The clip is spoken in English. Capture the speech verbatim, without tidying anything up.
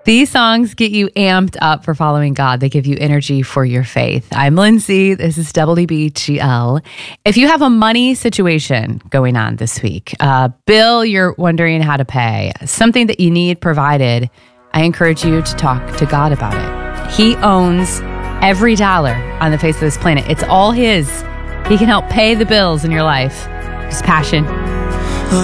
These songs get you amped up for following God. They give you energy for your faith. I'm Lindsay. This is W B G L. If you have a money situation going on this week, a bill you're wondering how to pay, something that you need provided, I encourage you to talk to God about it. He owns every dollar on the face of this planet. It's all His. He can help pay the bills in your life. His passion